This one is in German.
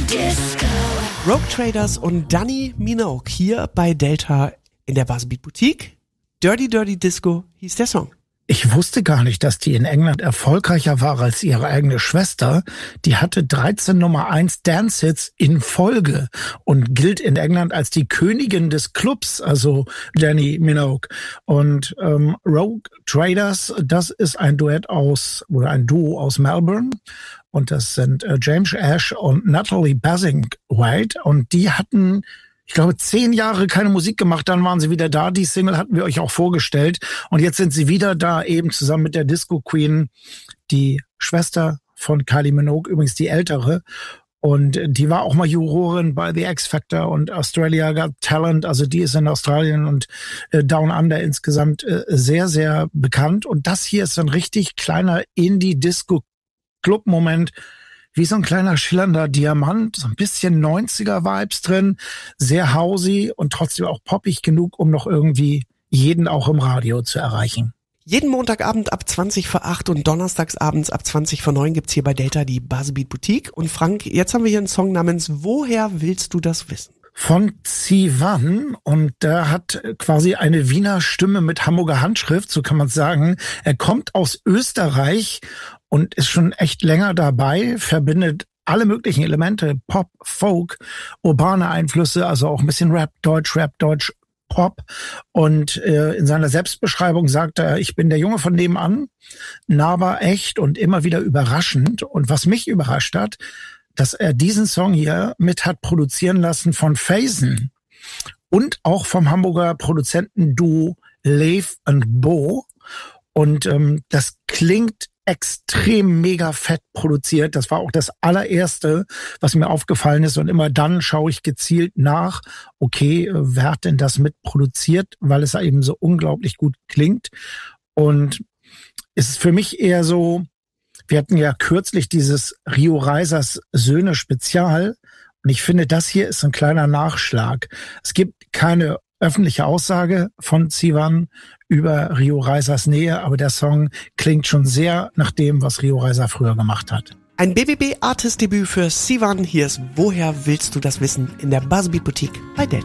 Rogue Traders und Dani Minogue hier bei Delta in der Buzzbeat Boutique. Dirty Dirty Disco hieß der Song. Ich wusste gar nicht, dass die in England erfolgreicher war als ihre eigene Schwester. Die hatte 13 Nummer 1 Dance-Hits in Folge und gilt in England als die Königin des Clubs, also Dani Minogue. Und Rogue Traders, das ist ein Duo aus Melbourne. Und das sind James Ash und Natalie Basingthwaite. Und die hatten, ich glaube, 10 Jahre keine Musik gemacht, dann waren sie wieder da. Die Single hatten wir euch auch vorgestellt. Und jetzt sind sie wieder da, eben zusammen mit der Disco Queen, die Schwester von Kylie Minogue, übrigens die ältere. Und die war auch mal Jurorin bei The X Factor und Australia Got Talent. Also die ist in Australien und Down Under insgesamt sehr, sehr bekannt. Und das hier ist so ein richtig kleiner Indie-Disco-Club-Moment, wie so ein kleiner schillernder Diamant, so ein bisschen 90er-Vibes drin, sehr housey und trotzdem auch poppig genug, um noch irgendwie jeden auch im Radio zu erreichen. Jeden Montagabend ab 20 vor 8 und donnerstags abends ab 20 vor 9 gibt's hier bei Delta die Buzzbeat Boutique. Und Frank, jetzt haben wir hier einen Song namens Woher willst du das wissen? Von Sivan, und der hat quasi eine Wiener Stimme mit Hamburger Handschrift, so kann man sagen. Er kommt aus Österreich und ist schon echt länger dabei, verbindet alle möglichen Elemente, Pop, Folk, urbane Einflüsse, also auch ein bisschen Rap, Deutsch, Pop. Und in seiner Selbstbeschreibung sagt er, ich bin der Junge von nebenan, nahbar, echt und immer wieder überraschend. Und was mich überrascht hat, dass er diesen Song hier mit hat produzieren lassen von Faison und auch vom Hamburger Produzentenduo Leif und Bo. Und das klingt extrem mega fett produziert. Das war auch das allererste, was mir aufgefallen ist. Und immer dann schaue ich gezielt nach, okay, wer hat denn das mitproduziert, weil es eben so unglaublich gut klingt. Und es ist für mich eher so, wir hatten ja kürzlich dieses Rio Reisers Söhne Spezial. Und ich finde, das hier ist ein kleiner Nachschlag. Es gibt keine öffentliche Aussage von Sivan über Rio Reisers Nähe, aber der Song klingt schon sehr nach dem, was Rio Reiser früher gemacht hat. Ein BBB-Artist-Debüt für Sivan. Hier ist Woher willst du das wissen in der Buzzbeat Boutique bei Delta.